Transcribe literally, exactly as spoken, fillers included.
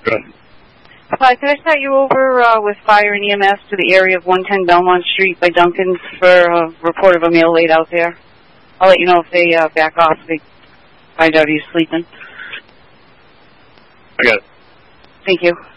Good. Hi, could I start you over uh, with fire and E M S to the area of one ten Belmont Street by Duncan's for a report of a male laid out there? I'll let you know if they uh, back off. They find out he's sleeping. I got it. Thank you.